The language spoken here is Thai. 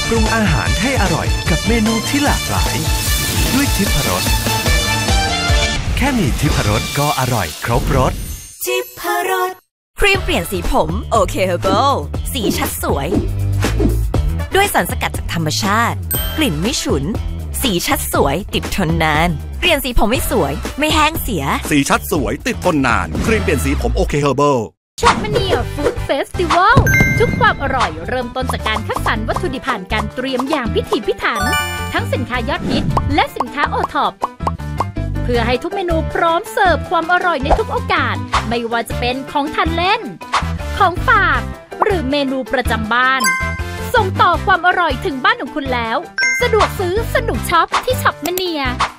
ปรุงอาหารให้อร่อยกับเมนูที่หลากหลายด้วยทิพรสแค่มีทิพรสก็อร่อยครบรสทิพรสครีมเปลี่ยนสีผมโอเคเฮอร์เบิลสีชัดสวยด้วยสารสกัดจากธรรมชาติกลิ่นไม่ฉุนสีชัดสวยติดทนนานเปลี่ยนสีผมไม่สวยไม่แห้งเสียสีชัดสวยติดทนนานครีมเปลี่ยนสีผมโอเคเฮอร์เบิลช็อปมาเนียฟู้ดเฟสติวัลทุกความอร่อยเริ่มต้นจากการคัดสรรวัตถุดิบผ่านการเตรียมอย่างพิถีพิถันทั้งสินค้ายอดฮิตและสินค้าโอท็อปเพื่อให้ทุกเมนูพร้อมเสิร์ฟความอร่อยในทุกโอกาสไม่ว่าจะเป็นของทานเล่นของฝากหรือเมนูประจำบ้านส่งต่อความอร่อยถึงบ้านของคุณแล้วสะดวกซื้อสนุกช็อปที่ช็อปมาเนีย